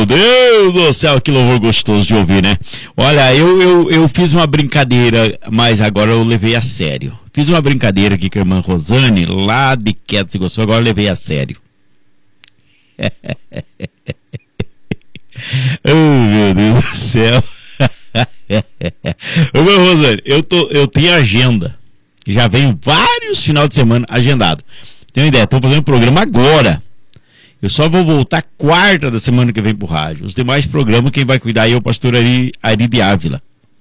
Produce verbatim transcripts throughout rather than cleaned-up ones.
Meu Deus do céu, que louvor gostoso de ouvir, né? Olha, eu, eu, eu fiz uma brincadeira, mas agora eu levei a sério. Fiz uma brincadeira aqui com a irmã Rosane, lá de Quieto se gostou, agora eu levei a sério. Oh, meu Deus do céu. Irmã Rosane, eu, tô, eu tenho agenda. Já venho vários final de semana agendado. Tem uma ideia, estou fazendo programa agora. Eu só vou voltar quarta da semana que vem pro rádio. Os demais programas, quem vai cuidar aí é o pastor Ari, Ari de Ávila.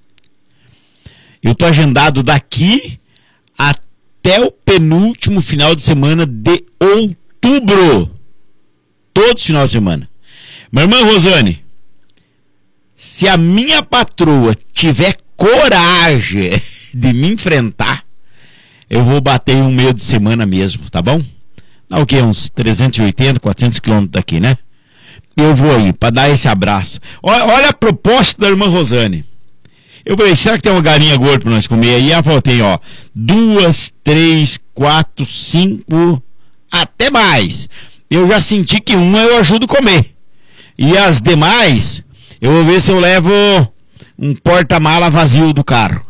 Eu tô agendado daqui até o penúltimo final de semana de outubro. Todos os finais de semana. Minha irmã Rosane, se a minha patroa tiver coragem de me enfrentar, eu vou bater um meio de semana mesmo, tá bom? Dá o quê? Uns trezentos e oitenta, quatrocentos quilômetros daqui, né? Eu vou aí, para dar esse abraço. Olha, olha a proposta da irmã Rosane. Eu falei, será que tem uma galinha gorda para nós comer? Aí ela falou, tem, ó, duas, três, quatro, cinco, até mais. Eu já senti que uma eu ajudo a comer. E as demais, eu vou ver se eu levo um porta-mala vazio do carro.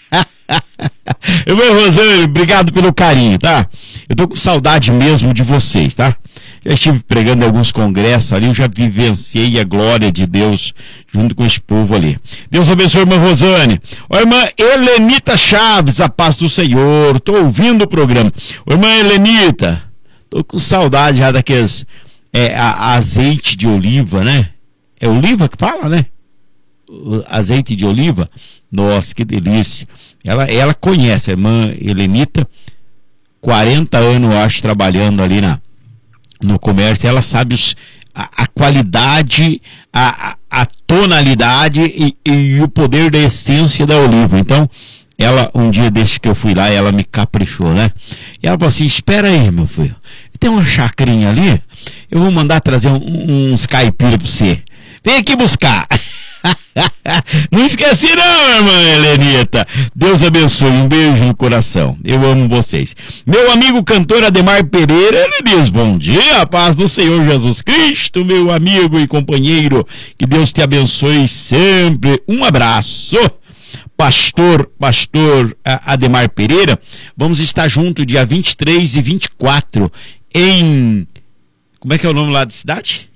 Irmã Rosane, obrigado pelo carinho, tá? Eu tô com saudade mesmo de vocês, tá? Já estive pregando em alguns congressos ali, eu já vivenciei a glória de Deus junto com esse povo ali. Deus abençoe, irmã Rosane. Ó, irmã Helenita Chaves, a paz do Senhor. Tô ouvindo o programa. Ó, irmã Helenita, tô com saudade já daqueles é, a, a azeite de oliva, né? É oliva que fala, né? O azeite de oliva. Nossa, que delícia. Ela, ela conhece, a irmã Helenita, quarenta anos, eu acho, trabalhando ali na, no comércio. Ela sabe os, a, a qualidade, a, a tonalidade e, e o poder da essência da oliva. Então, ela, um dia desde que eu fui lá, ela me caprichou, né? E ela falou assim, espera aí, meu filho, tem uma chacrinha ali, eu vou mandar trazer um, uns caipira pra você. Vem aqui buscar. Não esqueci não, irmã Helenita. Deus abençoe, um beijo no coração. Eu amo vocês. Meu amigo cantor Ademar Pereira, ele diz, bom dia, a paz do Senhor Jesus Cristo, meu amigo e companheiro, que Deus te abençoe sempre. Um abraço. Pastor, pastor Ademar Pereira, vamos estar juntos dia vinte e três e vinte e quatro em, como é que é o nome lá da cidade?